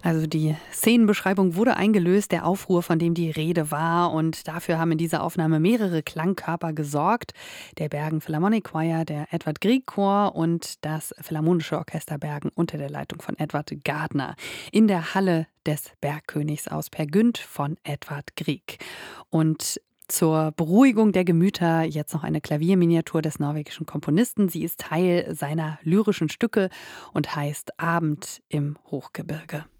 Also die Szenenbeschreibung wurde eingelöst, der Aufruhr, von dem die Rede war. Und dafür haben in dieser Aufnahme mehrere Klangkörper gesorgt. Der Bergen Philharmonic Choir, der Edvard Grieg Chor und das Philharmonische Orchester Bergen unter der Leitung von Edward Gardner in der Halle des Bergkönigs aus Per Gynt von Edvard Grieg. Und zur Beruhigung der Gemüter jetzt noch eine Klavierminiatur des norwegischen Komponisten. Sie ist Teil seiner lyrischen Stücke und heißt Abend im Hochgebirge.